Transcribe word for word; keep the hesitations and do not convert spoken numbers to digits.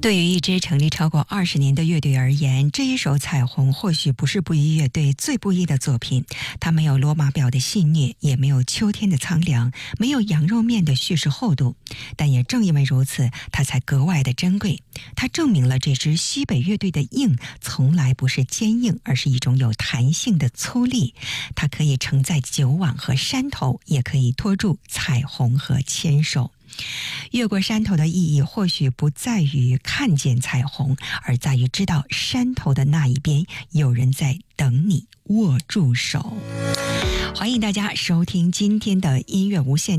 对于一支成立超过二十年的乐队而言，这一首《彩虹》或许不是布衣乐队最布衣的作品。它没有罗马表的戏谑，也没有秋天的苍凉，没有羊肉面的叙事厚度。但也正因为如此，它才格外的珍贵。它证明了这支西北乐队的硬从来不是坚硬，而是一种有弹性的粗砺。它可以承载九碗和山头，也可以拖住彩虹和牵手。越过山头的意义或许不在于看见彩虹，而在于知道山头的那一边有人在等你握住手。欢迎大家收听今天的音乐无限